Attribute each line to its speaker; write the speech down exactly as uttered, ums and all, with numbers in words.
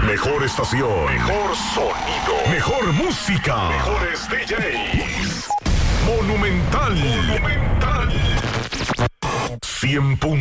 Speaker 1: Mejor estación. Mejor sonido. Mejor música. Mejores D Js. Monumental. Monumental. cien puntos.